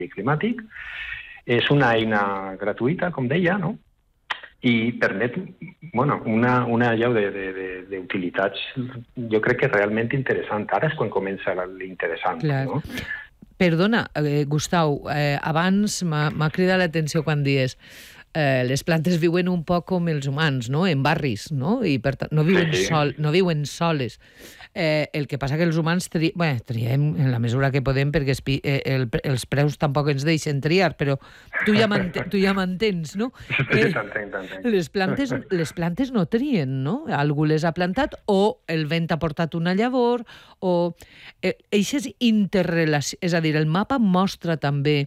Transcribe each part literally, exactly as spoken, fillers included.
climàtic. És una eina gratuïta, com deia, no? I permet bueno, una, una llau d'utilitats, jo crec que realment interessant. Ara és quan comença l'interessant. No? Perdona, eh, Gustau, eh, abans m'ha cridat l'atenció quan dius eh, les plantes viuen un poc com els humans, no? En barris, no? I per tant, no viuen, sí, sí. Sol, no viuen soles. Eh, el que passa que els humans tri... bé, triem en la mesura que podem perquè eh, el, els preus tampoc ens deixen triar, però tu ja m'entens, no? Eh, t'entenc, t'entenc. Les plantes, les plantes no trien, no? Algú les ha plantat o el vent ha portat una llavor o... Eh, eixes interrelacions, és a dir, el mapa mostra també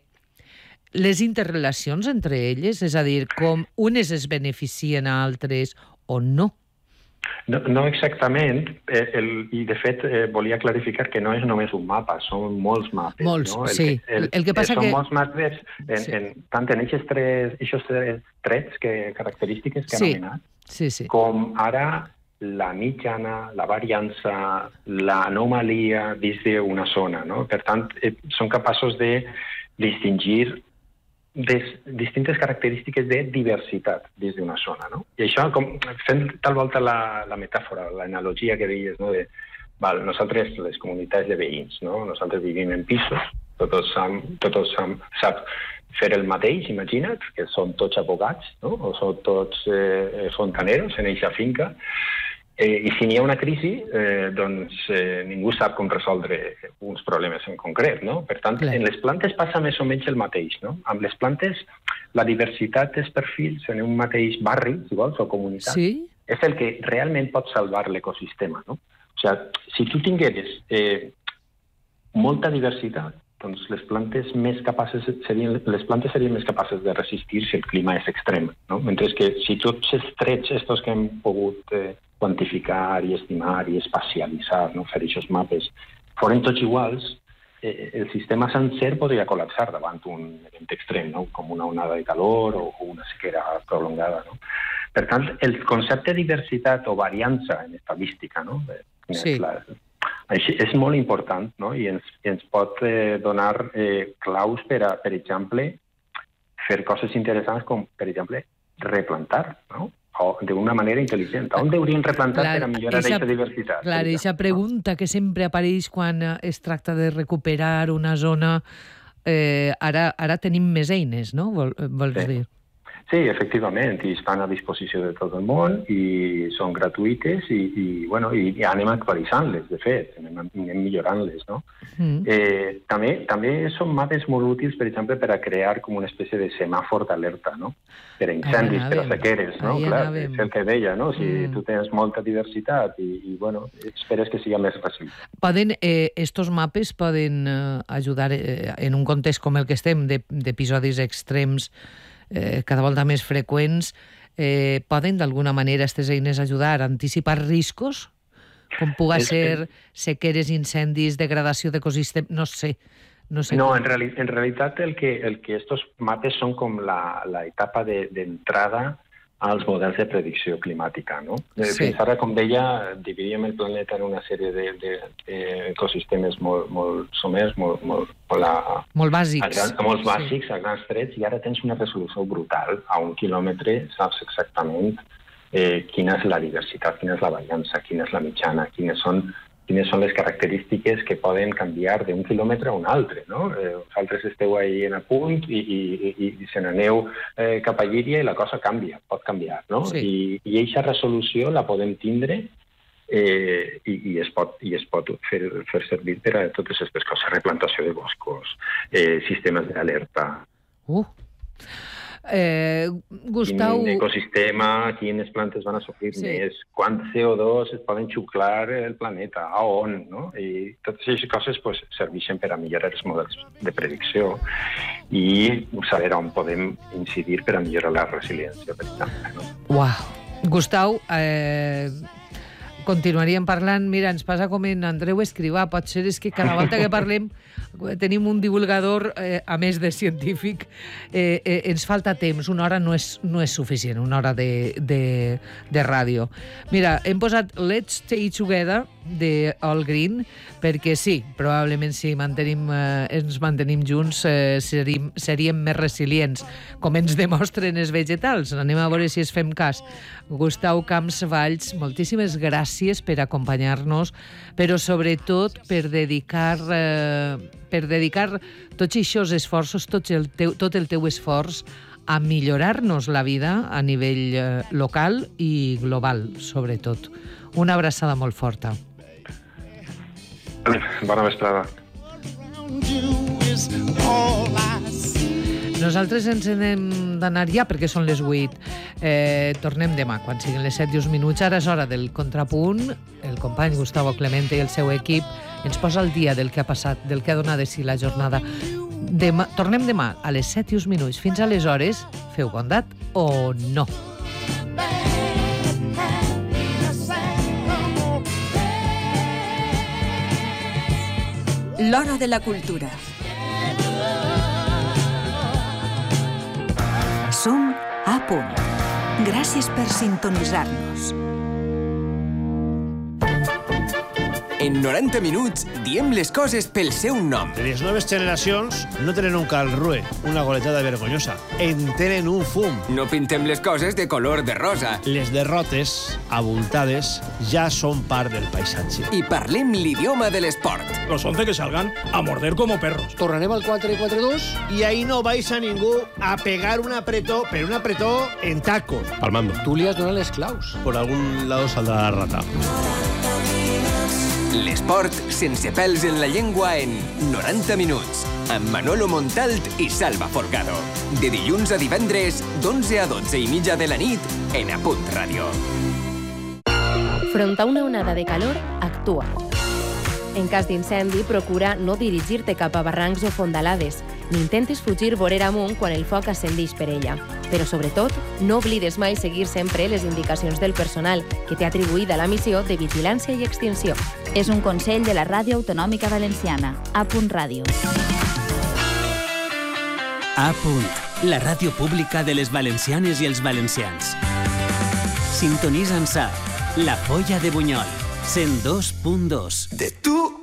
les interrelacions entre elles, és a dir, com unes es beneficien a altres o no. No, no exactament, eh, el, i de fet eh, volia clarificar que no és només un mapa, són molts mapes. Molts, no? el, sí. El, el que passa són que... molts mapes, en, sí. en, tant en aquests tres, tres trets, que, característiques que sí. he anomenat, sí, sí. com ara la mitjana, la variança, l'anomalia dins d'una zona. No? Per tant, eh, són capaços de distingir des distintes característiques de diversitat dins d'una zona, no? I això, com, fent tal volta la, la metàfora, l'analogia que deies, no? De, val, nosaltres, les comunitats de veïns, no? Nosaltres vivim en pisos, tots sam, tots sam, sap fer el mateix, imagina't, que són tots abogats, no? O són tots eh, fontaneros en eixa finca, Eh, I si n'hi ha una crisi, eh, doncs eh, ningú sap com resoldre uns problemes en concret, no? Per tant, Clar. En les plantes passa més o menys el mateix, no? Amb les plantes, la diversitat dels perfils en un mateix barri, si vols, o comunitat, sí? És el que realment pot salvar l'ecosistema, no? O sigui, si tu tingueres eh, molta diversitat, doncs les plantes més capaces serien, les plantes serien més capaces de resistir si el clima és extrem, no? Mentre que si tots els trets estos que hem pogut eh, quantificar i estimar i espacialitzar, no? Fer aquests mapes, foren tots iguals, eh, el sistema sencer podria col·lapsar davant un event extrem, no? Com una onada de calor o, o una sequera prolongada, no? Per tant, el concepte de diversitat o variança en estadística, no? Sí. És, la, és molt important, no? I ens, ens pot eh, donar eh, claus per, a, per exemple, fer coses interessants com, per exemple, replantar, no? O d'una manera intel·ligent. On deurien replantar per a millorar aquesta diversitat? Clar, aquesta pregunta que sempre apareix quan es tracta de recuperar una zona, eh, ara, ara tenim més eines, no? Vol, vols sí. dir? Sí, efectivament, i estan a disposició de tot el món i són gratuïtes i, i, bueno, i anem actualitzant-les, de fet, anem, anem millorant-les, no? Mm. Eh, també, també són mapes molt útils, per exemple, per a crear com una espècie de semàfor d'alerta, no? Per a incendis, per a sequeres, no? Clar, és el que deia, no? Si mm. tu tens molta diversitat i, i bueno, esperes que sigui més fàcil. Poden, eh, estos mapes poden eh, ajudar eh, en un context com el que estem, d'episodis extrems, Eh, cada volta més freqüents, eh, poden d'alguna manera aquestes eines ajudar a anticipar riscos? Com puga és, ser sequeres, incendis, degradació d'ecosistema, no sé. No, sé no com... en, reali en realitat el que, el que estos mapes són com la, la etapa d'entrada de, als models de predicció climàtica, no? Sí. Fins ara, com deia, dividíem el planeta en una sèrie d'ecosistemes de, de molt, molt somers, molt, molt, molt, a, molt bàsics. A gran, a molts bàsics, sí. A grans trets, i ara tens una resolució brutal. A un quilòmetre saps exactament eh, quina és la diversitat, quina és la variança, quina és la mitjana, quines són quines són les característiques que poden canviar d'un quilòmetre a un altre, no? Eh, vosaltres esteu ahí en a punt i, i, i, i se n'aneu eh, cap a Llíria i la cosa canvia, pot canviar, no? Sí. I, i aquesta resolució la podem tindre eh, i, i, es pot, i es pot fer, fer servir per a totes aquestes coses, replantació de boscos, eh, sistemes d'alerta. Uh! Eh, Gustau... Quin ecosistema, quines plantes van a sofrir sí. més, quant C O dos es poden xuclar el planeta, a on, no? I totes aquestes coses pues, serveixen per a millorar els models de predicció i saber on podem incidir per a millorar la resiliència, per exemple. No? Uau! Gustau, eh, continuaríem parlant. Mira, ens passa com en Andreu Escrivà, potser és que cada volta que parlem tenim un divulgador, eh, a més de científic, eh, eh, ens falta temps, una hora no és, no és suficient, una hora de, de, de ràdio. Mira, hem posat Let's Stay Together de All Green, perquè sí, probablement si mantenim, eh, ens mantenim junts eh, seríem, seríem més resilients, com ens demostren els vegetals. Anem a veure si es fem cas. Gustau Camps Valls, moltíssimes gràcies per acompanyar-nos, però sobretot per dedicar, eh, per dedicar tots aquests esforços, tot el teu, tot el teu esforç a millorar-nos la vida a nivell eh, local i global, sobretot. Una abraçada molt forta. Bona vesprada. Nosaltres ens hem d'anar ja perquè són les vuit. Eh, tornem demà, quan siguin les set i uns minuts. Ara és hora del contrapunt. El company Gustavo Clemente i el seu equip ens posa al dia del que ha passat, del que ha donat de si la jornada. Demà, tornem demà a les set i uns minuts. Fins aleshores, feu bondat o no. L'Hora de la Cultura. Som a punt. Gràcies per sintonitzar-nos. En noranta minuts diem les coses pel seu nom. Les noves generacions no tenen un calrue, una goletada vergonyosa. En tenen un fum. No pintem les coses de color de rosa. Les derrotes, abultades, ja són part del paisatge. I parlem l'idioma de l'esport. Los once que salgan a morder como perros. Tornarem al quatre quatre dos i ahí no vais a ningú a pegar un apretó, però un apretó en tacos. Palmando. Tú li has donat les claus. Por algún lado saldrá la rata. L'esport sense pèls en la llengua en noranta minuts, amb Manolo Montalt i Salva Forgado. De dilluns a divendres, d'onze a dotze i mitja de la nit, en A Punt Ràdio. Front a una onada de calor, actua. En cas d'incendi, procura no dirigir-te cap a barrancs o fondalades, ni intentis fugir vorera amunt quan el foc ascendeix per ella. Però, sobretot, no oblides mai seguir sempre les indicacions del personal que té atribuïda la missió de vigilància i extinció. És un consell de la Ràdio Autonòmica Valenciana. A Punt Ràdio. A Punt, la ràdio pública de les valencianes i els valencians. Sintonitza'ns a La Folla de Bunyol, cent dos punt dos. De tu